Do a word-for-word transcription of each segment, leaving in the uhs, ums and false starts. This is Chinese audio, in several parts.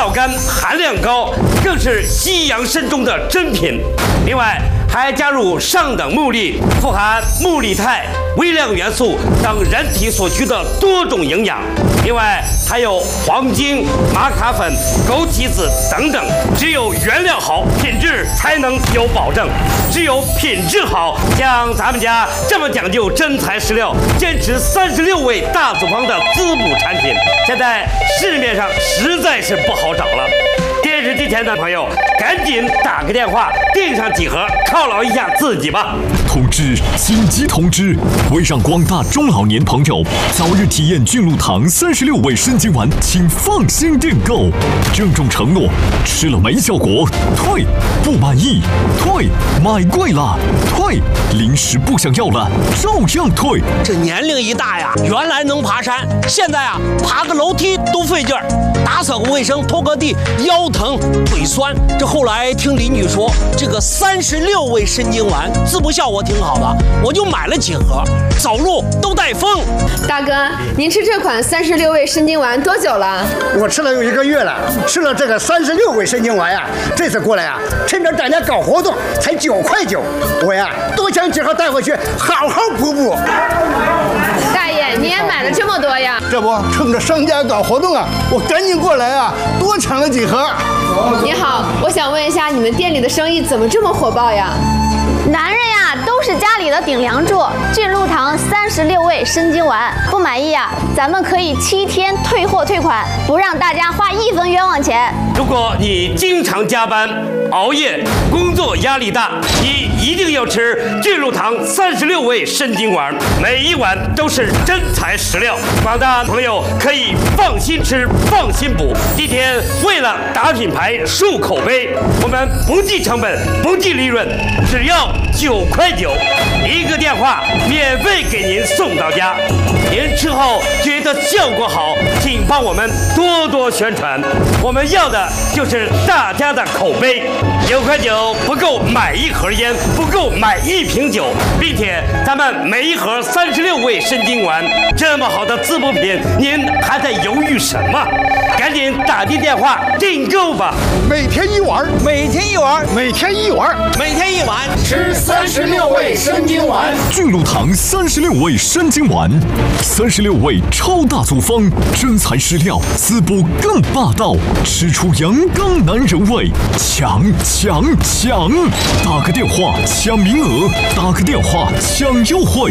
皂苷含量高，更是西洋参中的珍品。另外，还加入上等木粒，富含木力肽、微量元素等人体所需的多种营养。另外，还有黄精、玛卡粉、枸杞子等等。只有原料好，品质才能有保证。只有品质好，像咱们家这么讲究真材实料，坚持三十六味大组方的滋补产品，现在市面上实在是不好找了。电视机前的朋友，赶紧打个电话订上几盒，犒劳一下自己吧。 通知！紧急通知！为让广大中老年朋友早日体验菌露堂三十六味参精丸，请放心订购。郑重承诺：吃了没效果退，不满意退，买贵了退，临时不想要了照样退。 这年龄一大呀，原来能爬山，现在啊爬个楼梯都费劲儿，打扫个卫生、拖个地腰疼腿酸。这后来听邻居说，这个三十六味参精丸滋补效果挺好的，我就买了几盒，走路都带风。 大哥，您吃这款三十六味参精丸多久了？ 我吃了有一个月了，吃了这个三十六味参精丸呀，这次过来呀，趁着大家搞活动，才九块九，我呀多抢几盒带回去，好好补补。 大爷，你也买了这么多呀？ 这不，趁着商家搞活动啊，我赶紧过来啊，多抢了几盒。 你好，我想问一下，你们店里的生意怎么这么火爆呀？ 男人呀，都是家里的顶梁柱。菌露堂三十六味参精丸，不满意啊，咱们可以七天退货退款，不让大家花一分冤枉钱。 如果你经常加班、熬夜，工作压力大，你一定要吃菌露堂三十六味参精丸，每一碗都是真材实料。广大朋友可以放心吃，放心补。今天为了打品牌、树口碑，我们不计成本，不计利润，只要九块九，一个电话免费给您送到家。您吃后觉得效果好，请帮我们多多宣传。我们要的就是大家的口碑。九块九不够买一盒烟，不够买一瓶酒，并且咱们每一盒三十六味参精丸，这么好的滋补品，您还在犹豫什么？赶紧打进电话订购吧！ 每天一碗， 每天一碗， 每天一碗， 每天一碗， 吃三十六味参精丸。 菌露堂三十六味参精丸，三十六味超大组方，真材实料，滋补更霸道，吃出阳刚男人味，抢抢抢！打个电话抢名额，打个电话抢优惠。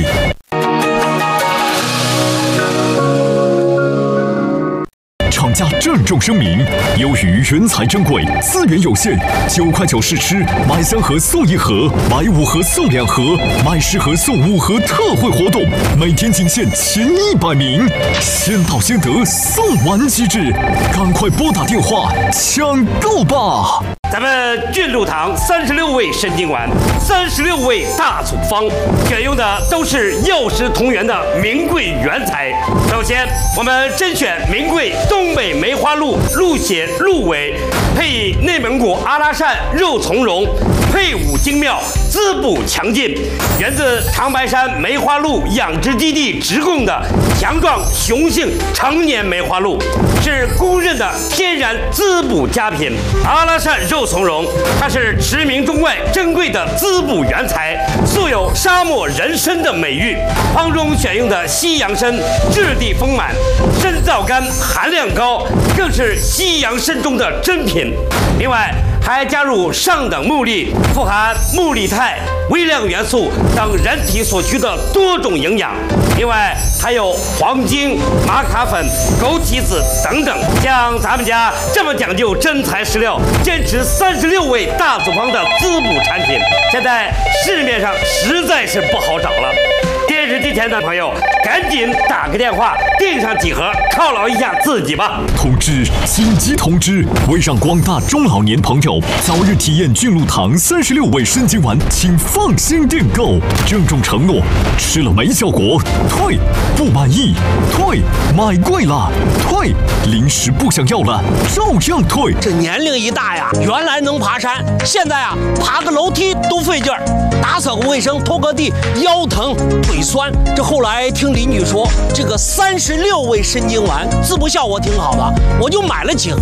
厂家郑重声明：由于原材珍贵，资源有限，九块九试吃，买三盒送一盒，买五盒送两盒，买十盒送五盒特惠活动，每天仅限前一百名，先到先得，送完即止，赶快拨打电话抢购吧！ 咱们菌露堂三十六味参精丸，三十六味大组方，选用的都是药食同源的名贵原材。首先，我们甄选名贵东北梅花鹿鹿血鹿尾，配以内蒙古阿拉善肉苁蓉，配伍精妙，滋补强劲，源自长白山梅花鹿养殖基地直供的强壮雄性成年梅花鹿，是公认的天然滋补佳品。阿拉善肉苁蓉，它是驰名中外珍贵的滋补原材，素有沙漠人参的美誉。方中选用的西洋参质地丰满，参皂苷含量高，更是西洋参中的珍品。另外，还加入上等木粒，富含木力肽、微量元素等人体所需的多种营养。另外，还有黄精、玛卡粉、枸杞子等等。像咱们家这么讲究真材实料，坚持三十六味大组方的滋补产品，现在市面上实在是不好找了。电视机前的朋友，赶紧打个电话订上几盒，犒劳一下自己吧。 通知！紧急通知！为让广大中老年朋友早日体验菌露堂三十六味参精丸，请放心订购。郑重承诺：吃了没效果退，不满意退，买贵了退，临时不想要了照样退。 这年龄一大呀，原来能爬山，现在啊爬个楼梯都费劲儿，打扫个卫生、拖个地腰疼腿酸。这后来听邻居说，这个三十六味参精丸滋补效果挺好的，我就买了几盒，